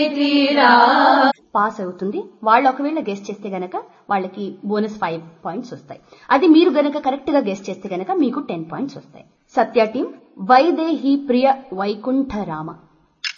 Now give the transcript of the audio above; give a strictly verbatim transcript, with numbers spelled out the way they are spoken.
Pass అవుతుంది. వాళ్ళు ఒకవేళ గెస్ చేస్తే గనక వాళ్ళకి బోనస్ ఫైవ్ పాయింట్స్ వస్తాయి. అది మీరు గనక కరెక్ట్ గా గెస్ చేస్తే గనక మీకు టెన్ పాయింట్స్ వస్తాయి. సత్య టీం వైదేహి ప్రియ వైకుంఠ రామ.